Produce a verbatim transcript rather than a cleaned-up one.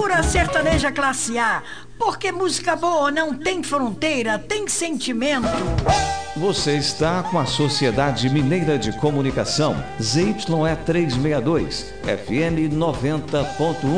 Pura sertaneja classe A, porque música boa não tem fronteira, tem sentimento. Você está com a Sociedade Mineira de Comunicação, Z Y E trezentos e sessenta e dois, F M noventa ponto um.